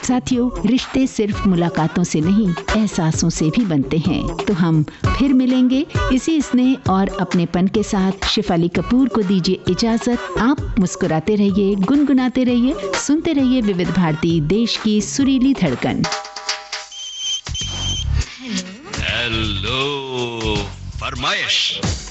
साथियों, रिश्ते सिर्फ मुलाकातों से नहीं, एहसासों से भी बनते हैं। तो हम फिर मिलेंगे इसी स्नेह और अपनेपन के साथ। शेफाली कपूर को दीजिए इजाजत। आप मुस्कुराते रहिए, गुनगुनाते रहिए, सुनते रहिए विविध भारती, देश की सुरीली धड़कन। हेलो, फरमाइश।